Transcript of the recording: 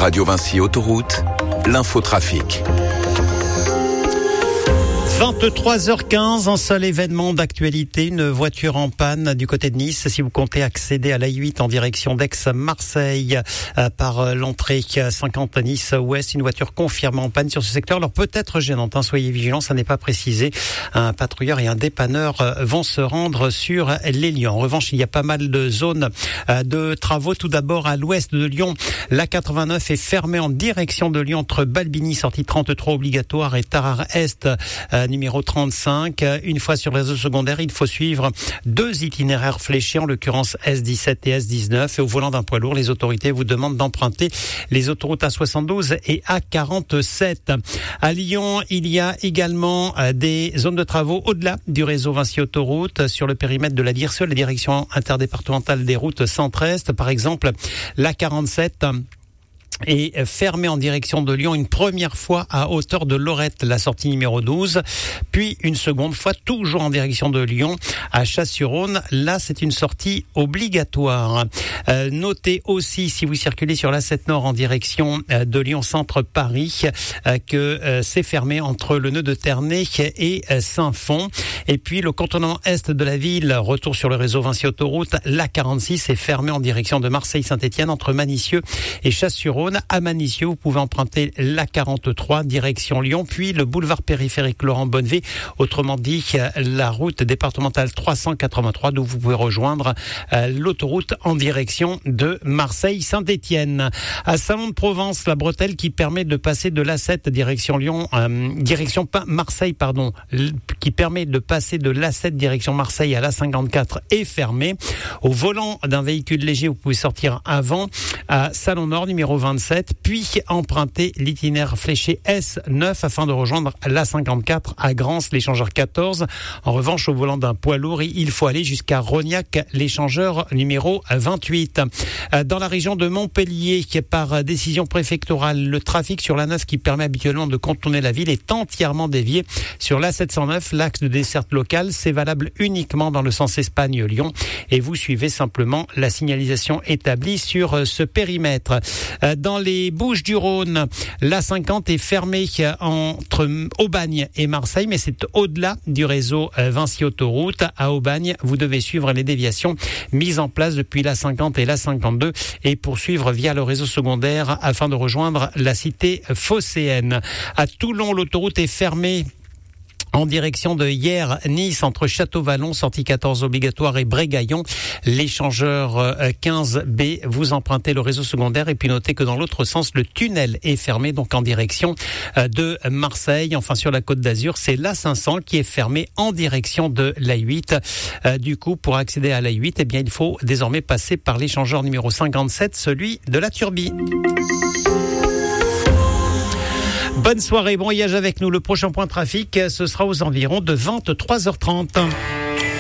Radio Vinci Autoroute, l'infotrafic. 23h15, un seul événement d'actualité, une voiture en panne du côté de Nice. Si vous comptez accéder à l'A8 en direction d'Aix-Marseille par l'entrée 50 Nice-Ouest, une voiture confirmée en panne sur ce secteur. Alors peut-être gênante, soyez vigilants, ça n'est pas précisé. Un patrouilleur et un dépanneur vont se rendre sur les lieux. En revanche, il y a pas mal de zones de travaux. Tout d'abord à l'ouest de Lyon, l'A89 est fermée en direction de Lyon entre Balbini, sortie 33 obligatoire, et Tarare-Est, numéro 35. Une fois sur le réseau secondaire, il faut suivre deux itinéraires fléchés, en l'occurrence S17 et S19. Et au volant d'un poids lourd, les autorités vous demandent d'emprunter les autoroutes A72 et A47. À Lyon, il y a également des zones de travaux au-delà du réseau Vinci Autoroute, sur le périmètre de la DIRSE, la direction interdépartementale des routes centre-est. Par exemple, l'A47 est fermé en direction de Lyon une première fois à hauteur de Lorette, la sortie numéro 12, puis une seconde fois toujours en direction de Lyon à Chasse-sur-Rhône. Là, c'est une sortie obligatoire. Notez aussi, si vous circulez sur l'A7 Nord en direction de Lyon Centre Paris, que c'est fermé entre le nœud de Ternay et Saint-Fond. Et puis le contournement est de la ville, retour sur le réseau Vinci Autoroute, l'A46 est fermé en direction de Marseille-Saint-Étienne entre Manicieux et Chasse-sur-Rhône. À Manicieux, vous pouvez emprunter l'A43 direction Lyon, puis le boulevard périphérique Laurent Bonnevé, autrement dit la route départementale 383, d'où vous pouvez rejoindre l'autoroute en direction de Marseille-Saint-Étienne. À Salon-de-Provence, la bretelle qui permet de passer de l'A7 direction Lyon, direction Marseille, qui permet de passer de l'A7 direction Marseille à l'A54 est fermée. Au volant d'un véhicule léger, vous pouvez sortir avant à Salon-Nord, numéro 27, puis emprunter l'itinéraire fléché S9 afin de rejoindre l'A54 à Grance, l'échangeur 14. En revanche, au volant d'un poids lourd, il faut aller jusqu'à Rognac, l'échangeur numéro 28. Dans la région de Montpellier, par décision préfectorale, le trafic sur l'A9 qui permet habituellement de contourner la ville est entièrement dévié sur l'A709, l'axe de desserte locale. C'est valable uniquement dans le sens Espagne-Lyon et vous suivez simplement la signalisation établie sur ce périmètre. Dans les Bouches-du-Rhône, l'A50 est fermée entre Aubagne et Marseille, mais c'est au-delà du réseau Vinci Autoroute. À Aubagne, vous devez suivre les déviations mises en place depuis l'A50 et l'A52 et poursuivre via le réseau secondaire afin de rejoindre la cité phocéenne. À Toulon, l'autoroute est fermée en direction de Hyères-Nice, entre Château-Vallon, sortie 14 obligatoire, et Brégaillon, l'échangeur 15B. Vous empruntez le réseau secondaire et puis notez que dans l'autre sens, le tunnel est fermé, donc en direction de Marseille. Enfin, sur la Côte d'Azur, c'est l'A500 qui est fermé en direction de l'A8. Du coup, pour accéder à l'A8, eh bien, il faut désormais passer par l'échangeur numéro 57, celui de la Turbie. Bonne soirée, bon voyage avec nous. Le prochain point trafic, ce sera aux environs de 23h30.